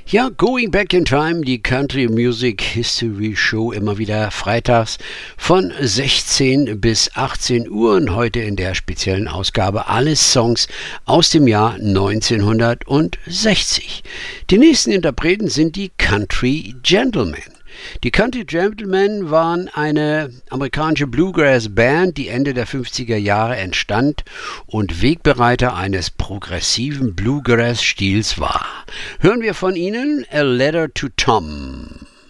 Ja, Going Back in Time, die Country Music History Show, immer wieder freitags von 16 bis 18 Uhr und heute in der speziellen Ausgabe alle Songs aus dem Jahr 1960. Die nächsten Interpreten sind die Country Gentlemen. Die Country Gentlemen waren eine amerikanische Bluegrass-Band, die Ende der 50er Jahre entstand und Wegbereiter eines progressiven Bluegrass-Stils war. Hören wir von ihnen A Letter to Tom.